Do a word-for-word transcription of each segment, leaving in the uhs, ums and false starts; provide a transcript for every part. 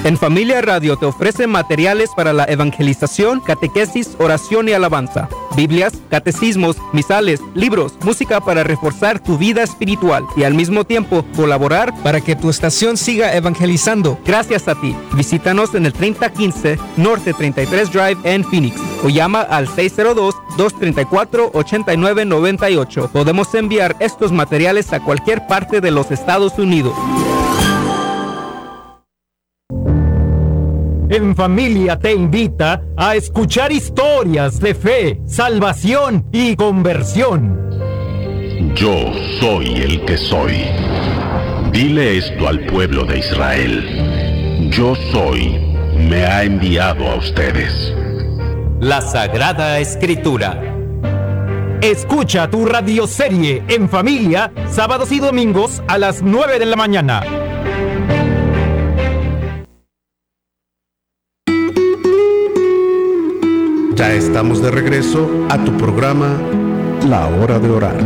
En Familia Radio te ofrece materiales para la evangelización, catequesis, oración y alabanza, Biblias, catecismos, misales, libros, música para reforzar tu vida espiritual y al mismo tiempo colaborar para que tu estación siga evangelizando. Gracias a ti. Visítanos en el treinta quince Norte treinta y tres Drive en Phoenix o llama al seis cero dos, dos tres cuatro, ocho nueve nueve ocho. Podemos enviar estos materiales a cualquier parte de los Estados Unidos. En Familia te invita a escuchar historias de fe, salvación y conversión. Yo soy el que soy. Dile esto al pueblo de Israel. Yo soy, me ha enviado a ustedes. La Sagrada Escritura. Escucha tu radioserie En Familia, sábados y domingos a las nueve de la mañana. Ya estamos de regreso a tu programa La Hora de Orar.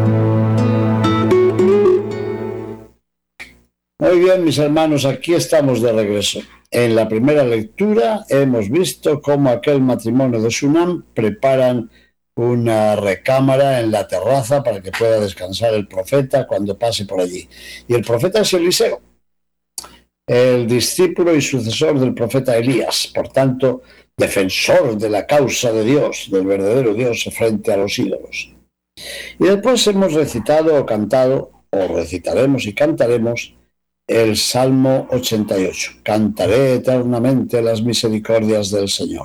Muy bien, mis hermanos, aquí estamos de regreso. En la primera lectura hemos visto cómo aquel matrimonio de Sunam preparan una recámara en la terraza para que pueda descansar el profeta cuando pase por allí. Y el profeta es Eliseo, el discípulo y sucesor del profeta Elías, por tanto, defensor de la causa de Dios, del verdadero Dios frente a los ídolos. Y después hemos recitado o cantado, o recitaremos y cantaremos, el Salmo ochenta y ocho. Cantaré eternamente las misericordias del Señor.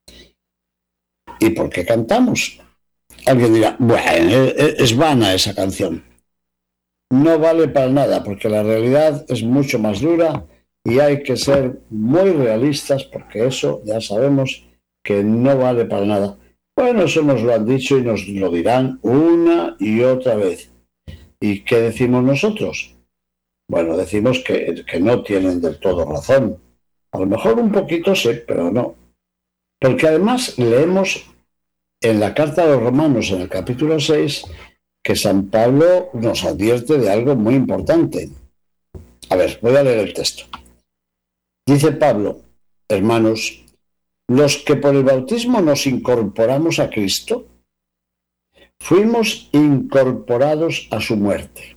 ¿Y por qué cantamos? Alguien dirá, bueno, es vana esa canción. No vale para nada, porque la realidad es mucho más dura y hay que ser muy realistas, porque eso ya sabemos que no vale para nada. Bueno, eso nos lo han dicho y nos lo dirán una y otra vez. ¿Y qué decimos nosotros? Bueno, decimos que, que no tienen del todo razón. A lo mejor un poquito sí, pero no. Porque además leemos en la carta a los Romanos, en el capítulo seis, que San Pablo nos advierte de algo muy importante. A ver, voy a leer el texto. Dice Pablo, hermanos, los que por el bautismo nos incorporamos a Cristo, fuimos incorporados a su muerte.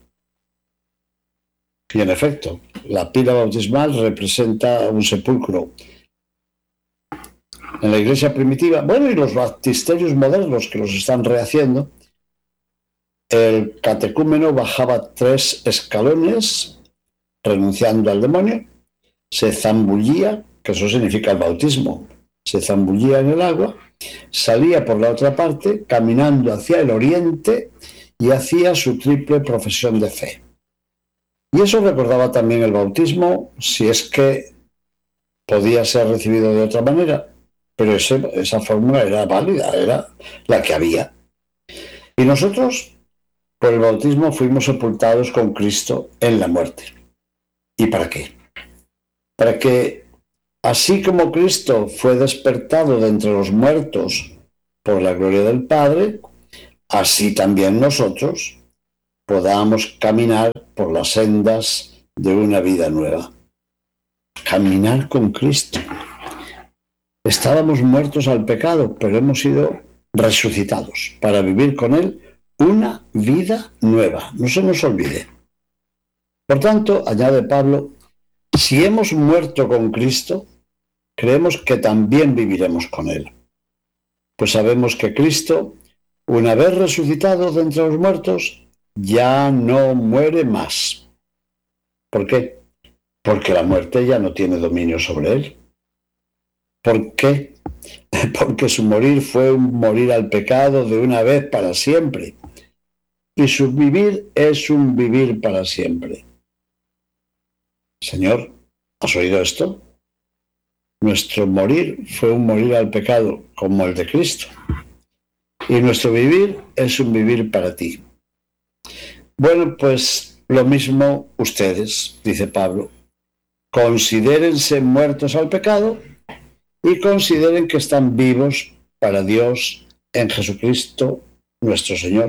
Y en efecto, la pila bautismal representa un sepulcro. En la iglesia primitiva, bueno, y los baptisterios modernos que los están rehaciendo, el catecúmeno bajaba tres escalones, renunciando al demonio, se zambullía, que eso significa el bautismo, se zambullía en el agua, salía por la otra parte, caminando hacia el oriente, y hacía su triple profesión de fe. Y eso recordaba también el bautismo, si es que podía ser recibido de otra manera, pero ese, esa fórmula era válida, era la que había. Y nosotros, por el bautismo, fuimos sepultados con Cristo en la muerte. ¿Y para qué? Para que, así como Cristo fue despertado de entre los muertos por la gloria del Padre, así también nosotros podamos caminar por las sendas de una vida nueva. Caminar con Cristo. Estábamos muertos al pecado, pero hemos sido resucitados para vivir con Él una vida nueva. No se nos olvide. Por tanto, añade Pablo, si hemos muerto con Cristo, creemos que también viviremos con Él. Pues sabemos que Cristo, una vez resucitado de entre los muertos, ya no muere más. ¿Por qué? Porque la muerte ya no tiene dominio sobre Él. ¿Por qué? Porque su morir fue un morir al pecado de una vez para siempre. Y su vivir es un vivir para siempre. Señor, ¿has oído esto? Nuestro morir fue un morir al pecado como el de Cristo. Y nuestro vivir es un vivir para ti. Bueno, pues lo mismo ustedes, dice Pablo. Considérense muertos al pecado y consideren que están vivos para Dios en Jesucristo, nuestro Señor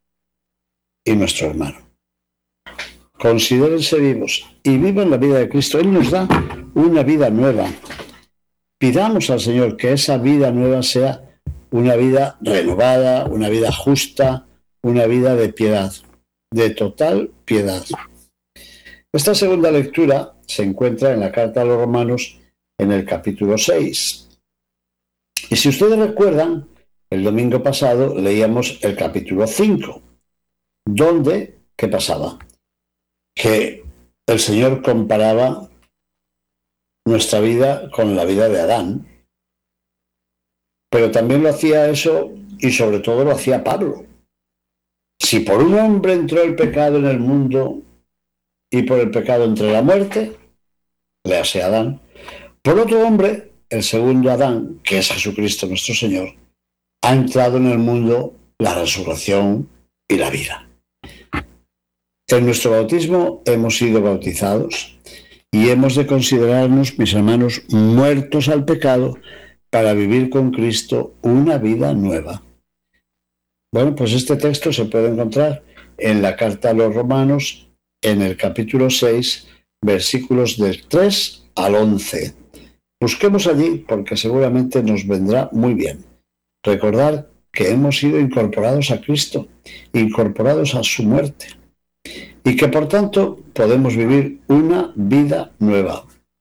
y nuestro hermano. Considérense vivos y vivan la vida de Cristo. Él nos da una vida nueva. Pidamos al Señor que esa vida nueva sea una vida renovada, una vida justa, una vida de piedad, de total piedad. Esta segunda lectura se encuentra en la carta a los Romanos en el capítulo seis. Y si ustedes recuerdan, el domingo pasado leíamos el capítulo cinco, donde, ¿qué pasaba? Que el Señor comparaba nuestra vida con la vida de Adán, pero también lo hacía eso y sobre todo lo hacía Pablo. Si por un hombre entró el pecado en el mundo y por el pecado entró la muerte, léase Adán, por otro hombre, el segundo Adán, que es Jesucristo nuestro Señor, ha entrado en el mundo la resurrección y la vida. En nuestro bautismo hemos sido bautizados y hemos de considerarnos, mis hermanos, muertos al pecado para vivir con Cristo una vida nueva. Bueno, pues este texto se puede encontrar en la carta a los Romanos, en el capítulo seis, versículos del tres al once. Busquemos allí porque seguramente nos vendrá muy bien. Recordar que hemos sido incorporados a Cristo, incorporados a su muerte, y que por tanto podemos vivir una vida nueva.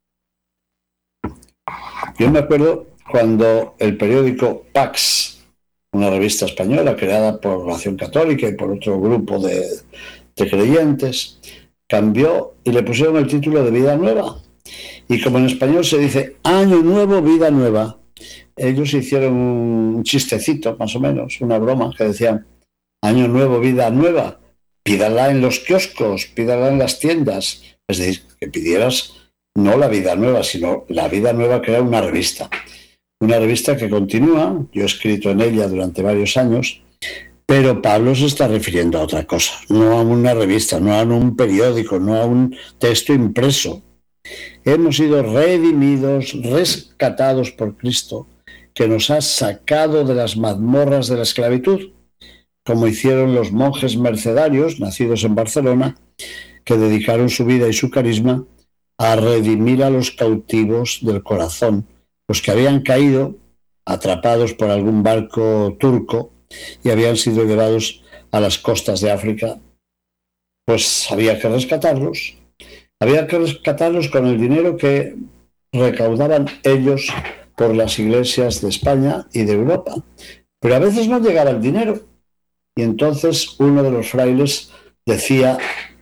Yo me acuerdo cuando el periódico Pax, una revista española creada por Acción Católica y por otro grupo de, de creyentes, cambió y le pusieron el título de Vida Nueva. Y como en español se dice Año Nuevo, Vida Nueva, ellos hicieron un chistecito, más o menos, una broma, que decían Año Nuevo, Vida Nueva, pídala en los kioscos, pídala en las tiendas. Es decir, que pidieras no la vida nueva, sino la vida nueva, que era una revista. Una revista que continúa, yo he escrito en ella durante varios años, pero Pablo se está refiriendo a otra cosa, no a una revista, no a un periódico, no a un texto impreso. Hemos sido redimidos, rescatados por Cristo, que nos ha sacado de las mazmorras de la esclavitud, como hicieron los monjes mercedarios, nacidos en Barcelona, que dedicaron su vida y su carisma a redimir a los cautivos del corazón, los que habían caído atrapados por algún barco turco y habían sido llevados a las costas de África. Pues había que rescatarlos. Había que rescatarlos con el dinero que recaudaban ellos por las iglesias de España y de Europa. Pero a veces no llegaba el dinero. Y entonces uno de los frailes decía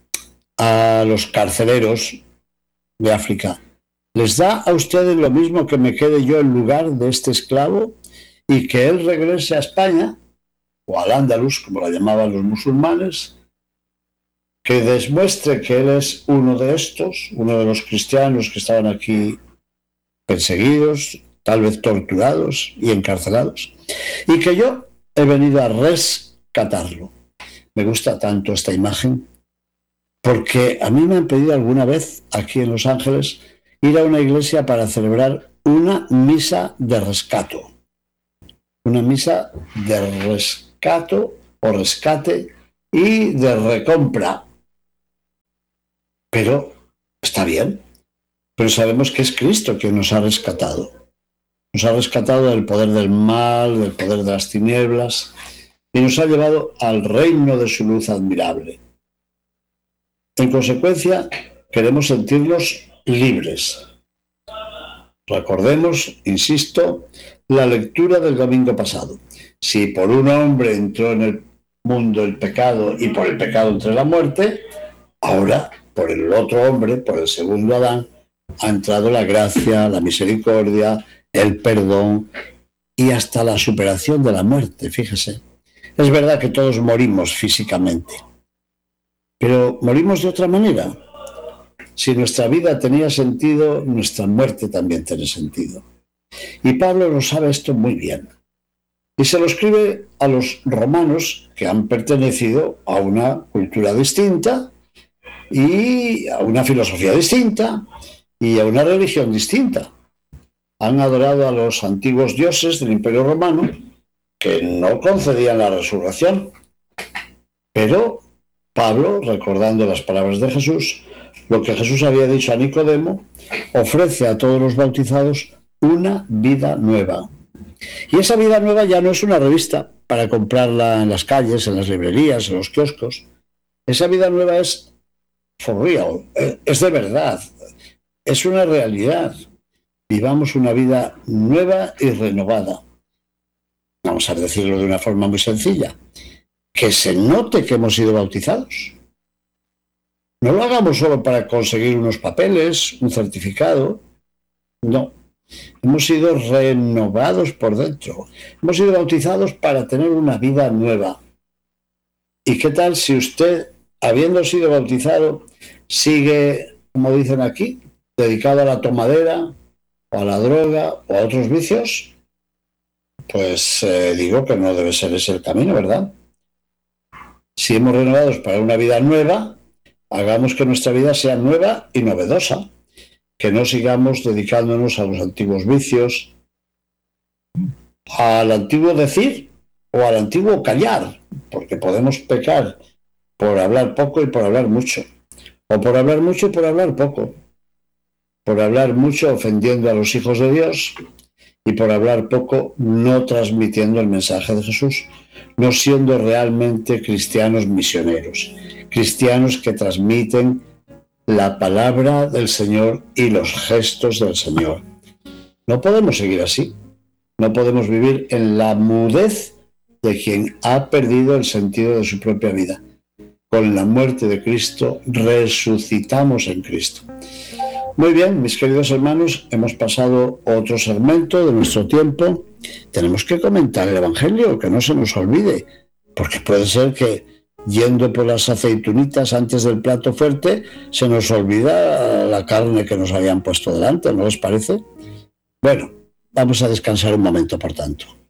a los carceleros de África: ¿les da a ustedes lo mismo que me quede yo en lugar de este esclavo y que él regrese a España, o al Andalus, como la llamaban los musulmanes, que demuestre que él es uno de estos, uno de los cristianos que estaban aquí perseguidos, tal vez torturados y encarcelados, y que yo he venido a rescatarlo? Me gusta tanto esta imagen porque a mí me han pedido alguna vez aquí en Los Ángeles ir a una iglesia para celebrar una misa de rescato. Una misa de rescato o rescate y de recompra. Pero está bien. Pero sabemos que es Cristo quien nos ha rescatado. Nos ha rescatado del poder del mal, del poder de las tinieblas, y nos ha llevado al reino de su luz admirable. En consecuencia, queremos sentirnos libres. Recordemos, insisto, la lectura del domingo pasado. Si por un hombre entró en el mundo el pecado y por el pecado entró la muerte, ahora por el otro hombre, por el segundo Adán, ha entrado la gracia, la misericordia, el perdón y hasta la superación de la muerte, fíjese. Es verdad que todos morimos físicamente, pero morimos de otra manera. Si nuestra vida tenía sentido, nuestra muerte también tiene sentido. Y Pablo lo sabe esto muy bien. Y se lo escribe a los romanos, que han pertenecido a una cultura distinta y a una filosofía distinta y a una religión distinta. Han adorado a los antiguos dioses del Imperio Romano, que no concedían la resurrección. Pero Pablo, recordando las palabras de Jesús, lo que Jesús había dicho a Nicodemo, ofrece a todos los bautizados una vida nueva. Y esa vida nueva ya no es una revista para comprarla en las calles, en las librerías, en los kioscos. Esa vida nueva es for real, es de verdad, es una realidad. Vivamos una vida nueva y renovada. Vamos a decirlo de una forma muy sencilla. Que se note que hemos sido bautizados. No lo hagamos solo para conseguir unos papeles, un certificado. No. Hemos sido renovados por dentro. Hemos sido bautizados para tener una vida nueva. ¿Y qué tal si usted, habiendo sido bautizado, sigue, como dicen aquí, dedicado a la tomadera, o a la droga, o a otros vicios? Pues eh, digo que no debe ser ese el camino, ¿verdad? Si hemos renovados para una vida nueva, hagamos que nuestra vida sea nueva y novedosa. Que no sigamos dedicándonos a los antiguos vicios, al antiguo decir o al antiguo callar, porque podemos pecar por hablar poco y por hablar mucho, o por hablar mucho y por hablar poco, por hablar mucho ofendiendo a los hijos de Dios y por hablar poco no transmitiendo el mensaje de Jesús, no siendo realmente cristianos misioneros, cristianos que transmiten la palabra del Señor y los gestos del Señor. No podemos seguir así. No podemos vivir en la mudez de quien ha perdido el sentido de su propia vida. Con la muerte de Cristo resucitamos en Cristo. Muy bien, mis queridos hermanos, hemos pasado otro segmento de nuestro tiempo. Tenemos que comentar el Evangelio, que no se nos olvide, porque puede ser que yendo por las aceitunitas antes del plato fuerte, se nos olvida la carne que nos habían puesto delante, ¿no les parece? Bueno, vamos a descansar un momento, por tanto.